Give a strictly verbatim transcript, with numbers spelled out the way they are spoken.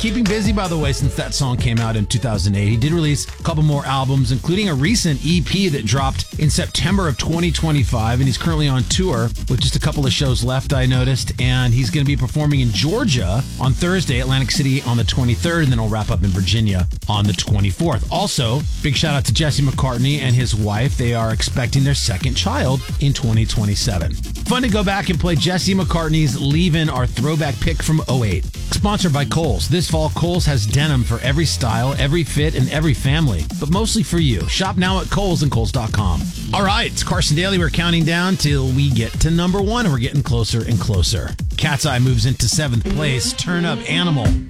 Keeping busy, by the way, since that song came out in two thousand eight. He did release a couple more albums, including a recent E P that dropped in September of twenty twenty-five, and he's currently on tour with just a couple of shows left, I noticed, and he's going to be performing in Georgia on Thursday, Atlantic City on the twenty-third, and then he'll wrap up in Virginia on the twenty-fourth. Also, big shout out to Jesse McCartney and his wife. They are expecting their second child in twenty twenty-seven. Fun to go back and play Jesse McCartney's Leavin', our throwback pick from oh eight. Sponsored by Kohl's. This fall, Kohl's has denim for every style, every fit, and every family, but mostly for you. Shop now at Kohl's and Kohl's dot com. All right, it's Carson Daly. We're counting down till we get to number one, and we're getting closer and closer. Cat's Eye moves into seventh place. Turn Up Animal.